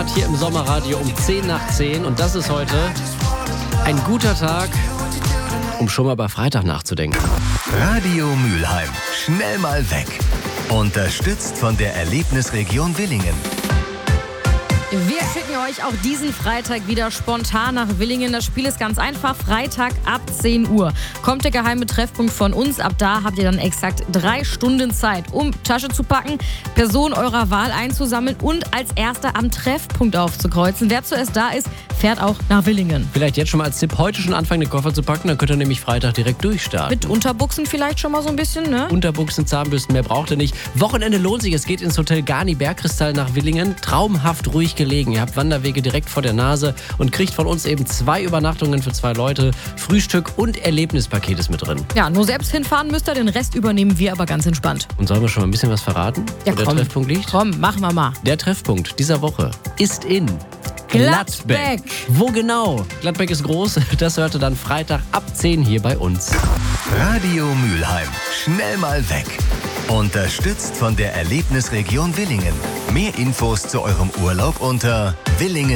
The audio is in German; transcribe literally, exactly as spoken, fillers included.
Hier im Sommerradio um zehn nach zehn. Und das ist heute ein guter Tag, um schon mal bei Freitag nachzudenken. Radio Mülheim. Schnell mal weg. Unterstützt von der Erlebnisregion Willingen. Wir schicken euch auch diesen Freitag wieder spontan nach Willingen. Das Spiel ist ganz einfach. Freitag ab zehn Uhr kommt der geheime Treffpunkt von uns. Ab da habt ihr dann exakt drei Stunden Zeit, um Tasche zu packen, Person eurer Wahl einzusammeln und als Erster am Treffpunkt aufzukreuzen. Wer zuerst da ist, fährt auch nach Willingen. Vielleicht jetzt schon mal als Tipp, heute schon anfangen, den Koffer zu packen. Dann könnt ihr nämlich Freitag direkt durchstarten. Mit Unterbuchsen vielleicht schon mal so ein bisschen, ne? Unterbuchsen, Zahnbürsten, mehr braucht ihr nicht. Wochenende lohnt sich. Es geht ins Hotel Garni Bergkristall nach Willingen. Traumhaft ruhig gelegen. Ihr habt Wanderwege direkt vor der Nase und kriegt von uns eben zwei Übernachtungen für zwei Leute. Frühstück und Erlebnispaket ist mit drin. Ja, nur selbst hinfahren müsst ihr, den Rest übernehmen wir aber ganz entspannt. Und sollen wir schon mal ein bisschen was verraten, Ja, wo der komm. Treffpunkt liegt? Komm, machen wir mal. Der Treffpunkt dieser Woche ist in Gladbeck. Wo genau? Gladbeck ist groß. Das hörte dann Freitag ab zehn hier bei uns. Radio Mülheim. Schnell mal weg. Unterstützt von der Erlebnisregion Willingen. Mehr Infos zu eurem Urlaub unter Willingen.